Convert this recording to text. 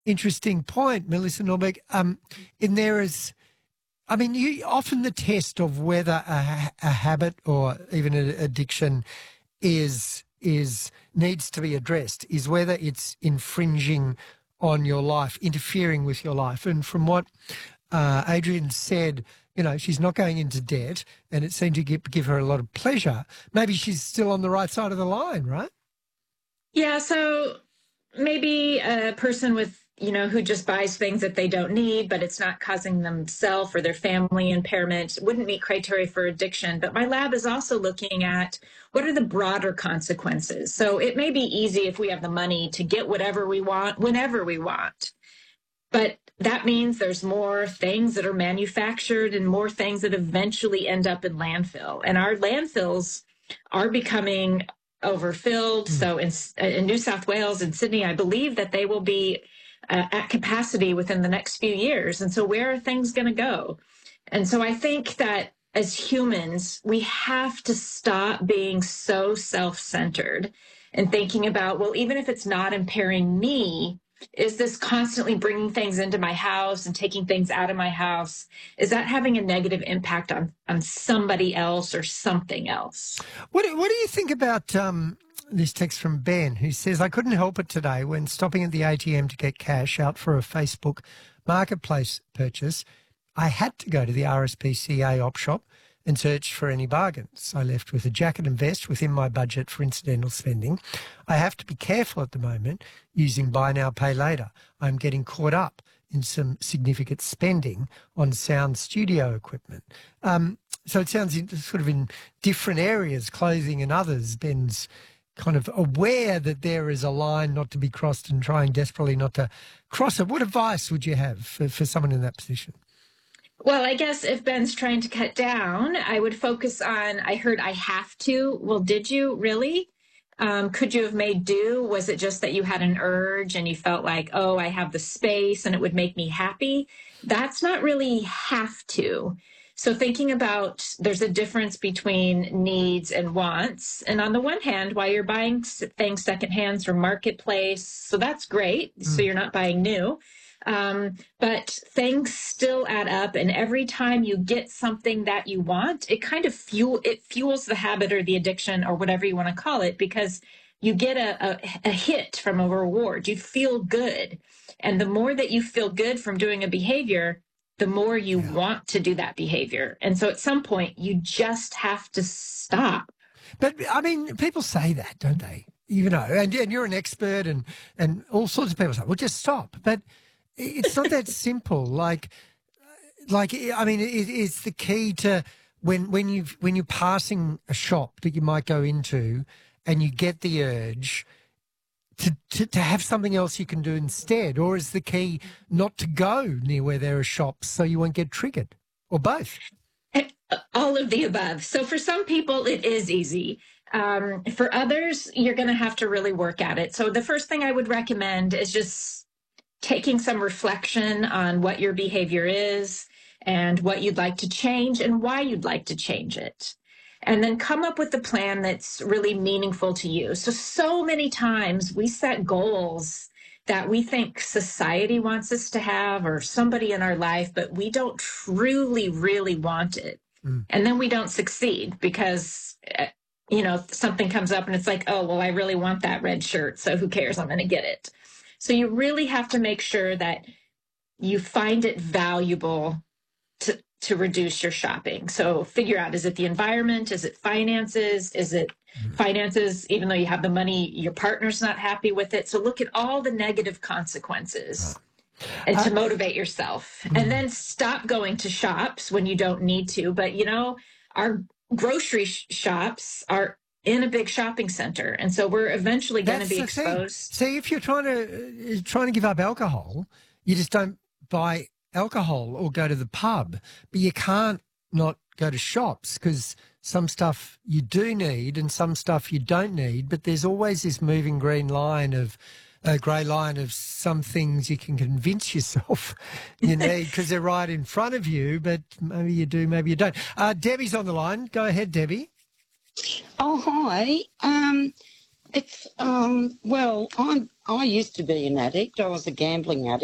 interesting point, Melissa Norberg. In there is, I mean, often the test of whether a habit or even an addiction is needs to be addressed is whether it's infringing on your life, interfering with your life. And from what Adrian said, you know, she's not going into debt and it seemed to give her a lot of pleasure. Maybe she's still on the right side of the line, right? Yeah, so maybe a person with, who just buys things that they don't need, but it's not causing themselves or their family impairment, wouldn't meet criteria for addiction. But my lab is also looking at what are the broader consequences. So it may be easy if we have the money to get whatever we want, whenever we want. But that means there's more things that are manufactured and more things that eventually end up in landfill. And our landfills are becoming overfilled. So in New South Wales and Sydney, I believe that they will be at capacity within the next few years. And so where are things going to go? And so I think that as humans, we have to stop being so self-centered and thinking about, well, even if it's not impairing me, is this constantly bringing things into my house and taking things out of my house? Is that having a negative impact on somebody else or something else? What do you think about this text from Ben, who says, I couldn't help it today when stopping at the ATM to get cash out for a Facebook marketplace purchase. I had to go to the RSPCA op shop and search for any bargains. I left with a jacket and vest within my budget for incidental spending. I have to be careful at the moment using buy now, pay later. I'm getting caught up in some significant spending on sound studio equipment. So it sounds sort of in different areas, clothing and others, Ben's kind of aware that there is a line not to be crossed and trying desperately not to cross it. What advice would you have for someone in that position? Well, I guess if Ben's trying to cut down, I would focus on, I heard I have to. Well, did you really? Could you have made do? Was it just that you had an urge and you felt like, oh, I have the space and it would make me happy? That's not really have to. So thinking about there's a difference between needs and wants. And on the one hand, while you're buying things secondhand from Marketplace, so that's great. So you're not buying new. But things still add up. And every time you get something that you want, it kind of fuels the habit or the addiction or whatever you want to call it, because you get a hit from a reward. You feel good. And the more that you feel good from doing a behavior, the more you want to do that behavior. And so at some point, you just have to stop. But, I mean, people say that, don't they? You know, and you're an expert and all sorts of people say, well, just stop. But it's not that simple. Like, I mean, it's the key to when you're passing a shop that you might go into and you get the urge to have something else you can do instead, or is the key not to go near where there are shops so you won't get triggered, or both? All of the above. So for some people, it is easy. For others, you're going to have to really work at it. So the first thing I would recommend is just taking some reflection on what your behavior is and what you'd like to change and why you'd like to change it. And then come up with a plan that's really meaningful to you. So many times we set goals that we think society wants us to have or somebody in our life, but we don't truly, really want it. And then we don't succeed because, something comes up and it's like, oh, well, I really want that red shirt. So who cares? I'm going to get it. So you really have to make sure that you find it valuable to reduce your shopping. So figure out, is it the environment? Is it finances? Is it finances, even though you have the money, your partner's not happy with it? So look at all the negative consequences and to motivate yourself. And then stop going to shops when you don't need to. But, our grocery shops are in a big shopping center. And so we're eventually going to be exposed. See, if you're trying to give up alcohol, you just don't buy alcohol or go to the pub, but you can't not go to shops because some stuff you do need and some stuff you don't need, but there's always this moving grey line of some things you can convince yourself you need because they're right in front of you, but maybe you do, maybe you don't. Debbie's on the line. Go ahead, Debbie. Oh, hi. It's well, I used to be an addict. I was a gambling addict.